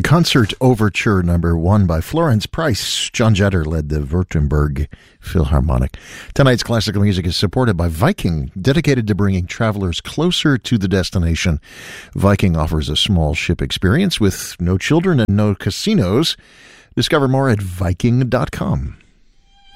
The Concert Overture Number 1 by Florence Price. John Jetter led the Württemberg Philharmonic. Tonight's classical music is supported by Viking, dedicated to bringing travelers closer to the destination. Viking offers a small ship experience with no children and no casinos. Discover more at Viking.com.